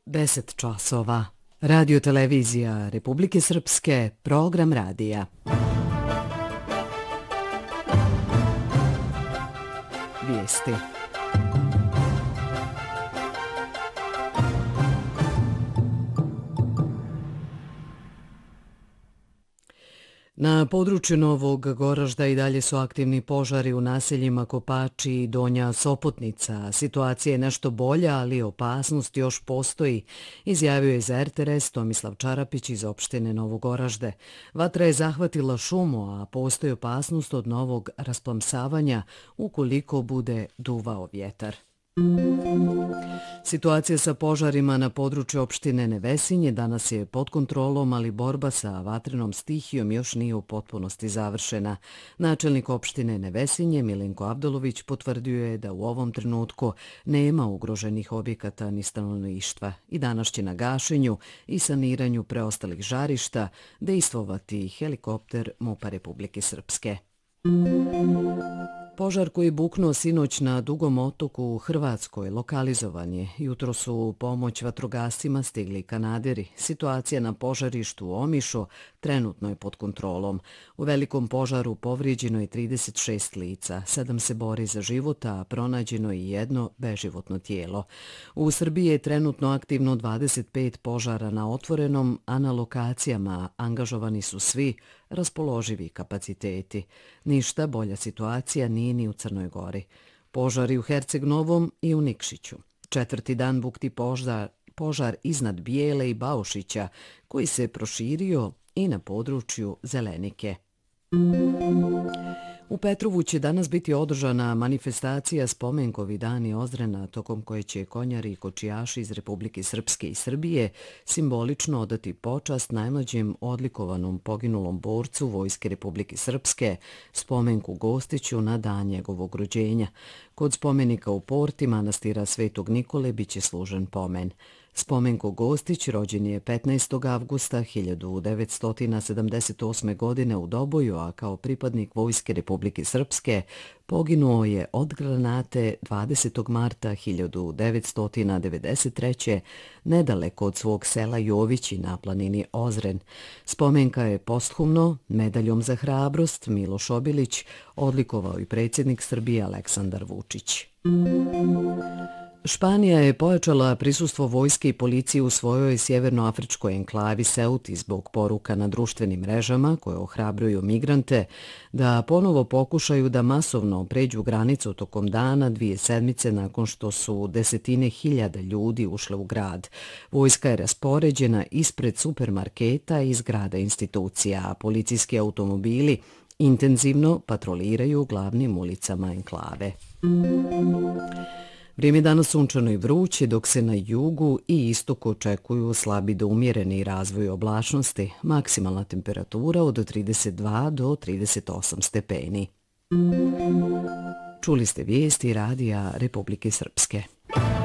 10 časova. Radio televizija Republike Srpske, program radija. Vijesti. Na području Novog Goražda i dalje su aktivni požari u naseljima Kopači i Donja Sopotnica. Situacija je nešto bolja, ali opasnost još postoji, izjavio je za RTS Tomislav Čarapić iz opštine Novog Goražde. Vatra je zahvatila šumu, a postoji opasnost od novog rasplamsavanja ukoliko bude duvao vjetar. Situacija sa požarima na području opštine Nevesinje danas je pod kontrolom, ali borba sa vatrenom stihijom još nije u potpunosti završena. Načelnik opštine Nevesinje Milenko Avdolović potvrdio je da u ovom trenutku nema ugroženih objekata ni stanovništva i danas će na gašenju i saniranju preostalih žarišta dejstvovati helikopter MUP-a Republike Srpske. Požar koji je buknuo sinoć na Dugom otoku u Hrvatskoj lokalizovan je. Jutro su u pomoć vatrogascima stigli Kanaderi. Situacija na požarištu u Omišu trenutno je pod kontrolom. U velikom požaru povrijeđeno je 36 lica. 7 se bori za život, a pronađeno je jedno beživotno tijelo. U Srbiji je trenutno aktivno 25 požara na otvorenom, a na lokacijama angažovani su svi raspoloživi kapaciteti. Ništa bolja situacija nije ni u Crnoj Gori. Požari u Herceg Novom i u Nikšiću. 4. dan bukti požar iznad Bijele i Baušića, koji se proširio i na području Zelenike. U Petrovu će danas biti održana manifestacija Spomenkovi dani Ozrena, tokom koje će konjari i kočijaši iz Republike Srpske i Srbije simbolično odati počast najmlađem odlikovanom poginulom borcu Vojske Republike Srpske, Spomenku Gostiću, na dan njegovog rođenja. Kod spomenika u porti manastira Svetog Nikole biće služen pomen. Spomenko Gostić rođen je 15. avgusta 1978. godine u Doboju, a kao pripadnik Vojske Republike Srpske poginuo je od granate 20. marta 1993. nedaleko od svog sela Jovići na planini Ozren. Spomenka je posthumno medaljom za hrabrost Miloš Obilić odlikovao i predsjednik Srbije Aleksandar Vučić. Španija je pojačala prisustvo vojske i policije u svojoj sjevernoafričkoj enklavi Ceuti zbog poruka na društvenim mrežama koje ohrabruju migrante da ponovo pokušaju da masovno pređu granicu tokom dana 2 sedmice nakon što su desetine hiljada ljudi ušle u grad. Vojska je raspoređena ispred supermarketa i zgrada institucija, a policijski automobili intenzivno patroliraju glavnim ulicama enklave. Vrijeme danas sunčano i vruće, dok se na jugu i istoku očekuju slabi do umjereni razvoj oblačnosti, maksimalna temperatura od 32 do 38 stepeni. Čuli ste vijesti radija Republike Srpske.